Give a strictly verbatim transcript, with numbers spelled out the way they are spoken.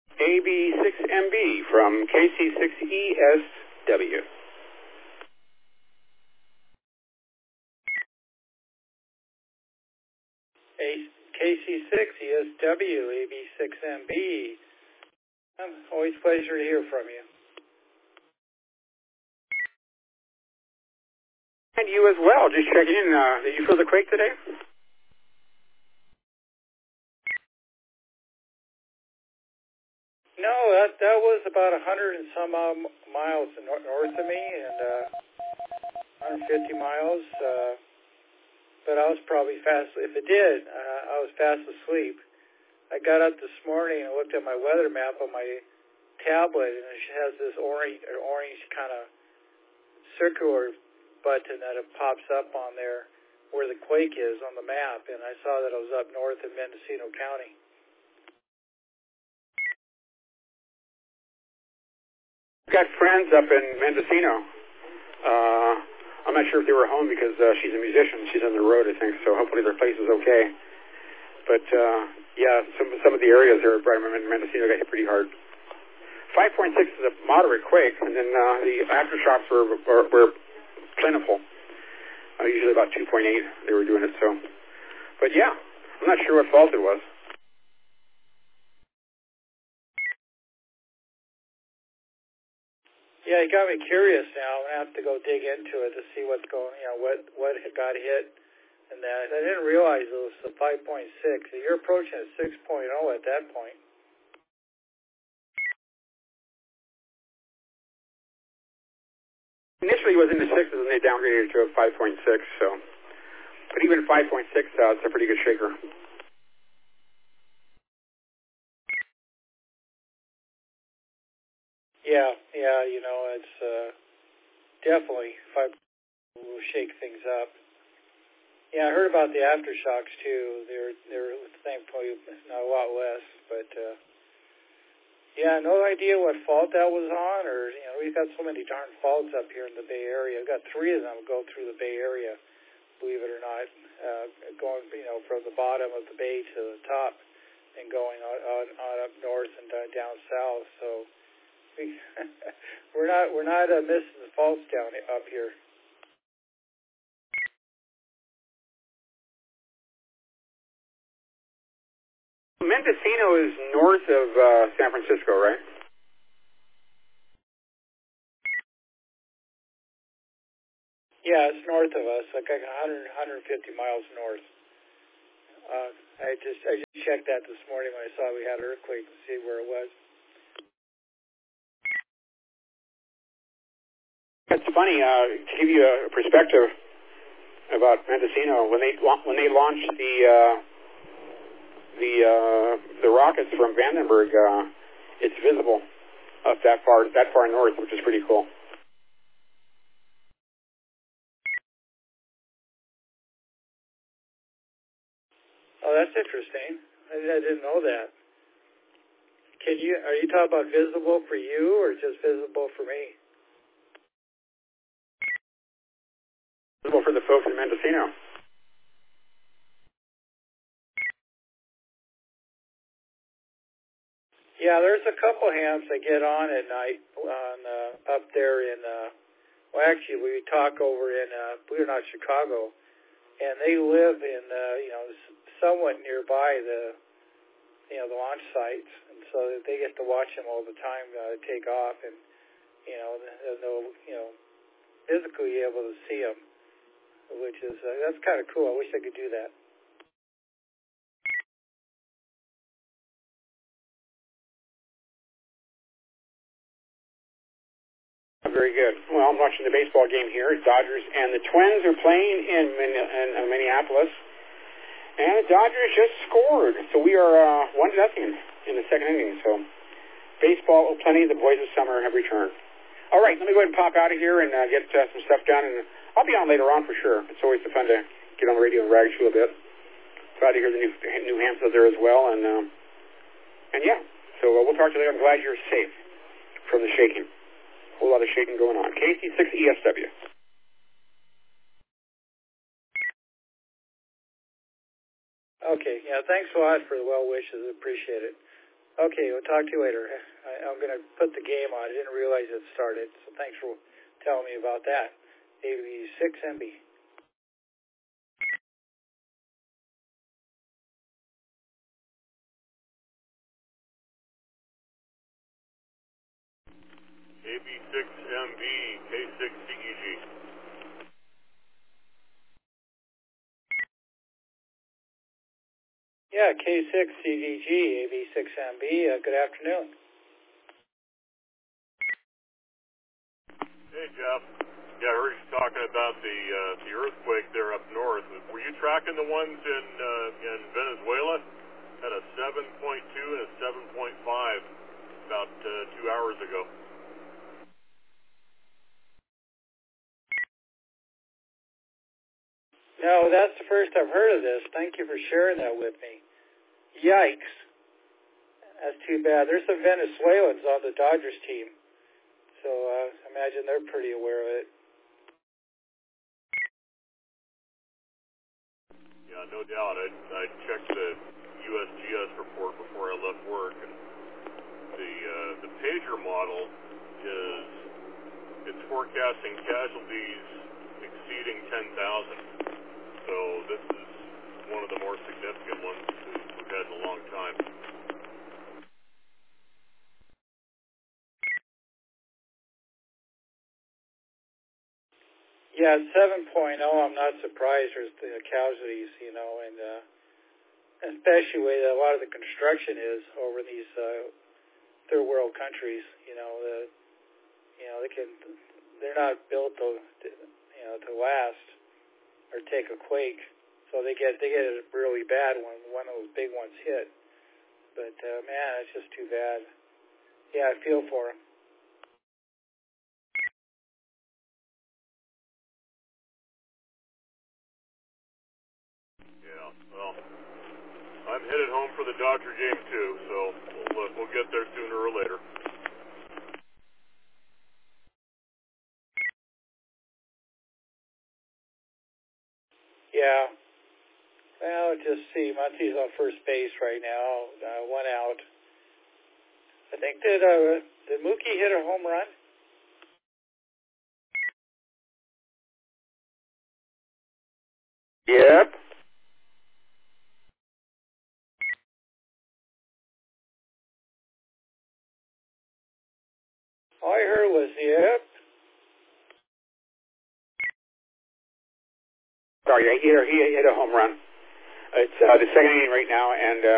A B six M B from K C six E S W. K C six E S W, A B six M B. Um, always a pleasure to hear from you. And you as well. Just checking in. Uh, did you feel the quake today? No, that that was about a hundred and some um, miles nor- north of me, and uh, one hundred fifty miles. Uh, but I was probably fast. If it did, uh, I was fast asleep. I got up this morning and looked at my weather map on my tablet, and it has this orange, orange kind of circular button that it pops up on there where the quake is on the map, and I saw that it was up north in Mendocino County. Got friends up in Mendocino. Uh, I'm not sure if they were home because uh, she's a musician. She's on the road, I think, so hopefully their place is okay. But, uh, yeah, some, some of the areas there at Mendocino got hit pretty hard. five point six is a moderate quake, and then uh, the aftershocks were, were, were plentiful. Uh, usually about two point eight they were doing it, so. But, yeah, I'm not sure what fault it was. Yeah, it got me curious now. I have to go dig into it to see what's going, you know, what what got hit and that. I didn't realize it was the five point six. You're approaching a six point oh at that point. Initially it was in the sixes and they downgraded it to a five point six, so. But even five point six, uh, it's a pretty good shaker. Yeah, yeah, you know, it's uh, definitely five will shake things up. Yeah, I heard about the aftershocks too. They're they're thankfully not a lot less, but uh, yeah, no idea what fault that was on, or you know, we've got so many darn faults up here in the Bay Area. I've got three of them go through the Bay Area, believe it or not, uh, going you know from the bottom of the bay to the top, and going on, on, on up north and uh, down south. So we we're not we're not uh, missing the faults down up here. Mendocino is north of uh, San Francisco, right? Yeah, it's north of us, like one hundred, one hundred fifty miles north. Uh, I just I just checked that this morning when I saw we had an earthquake to see where it was. It's funny uh, to give you a perspective about Mendocino. When they when they launched the uh, the uh, the rockets from Vandenberg, uh, it's visible up that far that far north, which is pretty cool. Oh, that's interesting. I, I didn't know that. Can you are you talking about visible for you or just visible for me? Visible for the folks in Mendocino. Yeah, there's a couple hams that get on at night on uh, up there in. Uh, well, actually, we talk over in. Uh, we're not Chicago, and they live in. Uh, you know, somewhat nearby the. You know, the launch sites, and so they get to watch them all the time uh, take off, and you know, they'll you know physically able to see them, which is uh, that's kind of cool. I wish I could do that. Very good. Well, I'm watching the baseball game here. Dodgers and the Twins are playing in, in, in Minneapolis, and the Dodgers just scored. So we are uh, one to nothing in the second inning. So baseball, plenty. The boys of summer have returned. All right, let me go ahead and pop out of here and uh, get uh, some stuff done, and I'll be on later on for sure. It's always fun to get on the radio and rag you a bit. Glad to hear the new new Hampshire there as well, and um, and yeah. So uh, we'll talk to you later. I'm glad you're safe from the shaking. A whole lot of shaking going on. K C six E S W. Okay, yeah, thanks a lot for the well wishes. Appreciate it. Okay, we'll talk to you later. I, I'm going to put the game on. I didn't realize it started, so thanks for telling me about that. A B six M B. A B six M B, K six C E G. Yeah, K six C D G, A B six M B. Uh, good afternoon. Hey, Jeff. Yeah, I heard you talking about the uh, the earthquake there up north. Were you tracking the ones in uh, in Venezuela? Had a seven point two and a seven point five about uh, two hours ago. No, that's the first I've heard of this. Thank you for sharing that with me. Yikes. That's too bad. There's some Venezuelans on the Dodgers team, so uh, I imagine they're pretty aware of it. Yeah, no doubt. I, I checked the U S G S report before I left work, and the uh, the pager model is it's forecasting casualties exceeding ten thousand. So this is one of the more significant ones we've had in a long time. Yeah, seven point oh, I'm not surprised there's the casualties, you know, and uh, especially the way that a lot of the construction is over these uh, third world countries, you know, the, you know, they can, they're not built to, you know, to last or take a quake, so they get they get it really bad when one of those big ones hit. But uh, man, it's just too bad. Yeah, I feel for them. Yeah, well, I'm headed home for the Dodger game too, so we'll, uh, we'll get there sooner or later. Yeah. Well, just see. Muncie's on first base right now. Uh, one out. I think did uh, did Mookie hit a home run? Yep. All I heard was yep. Sorry, he hit, he hit a home run. It's uh, the second inning right now, and uh,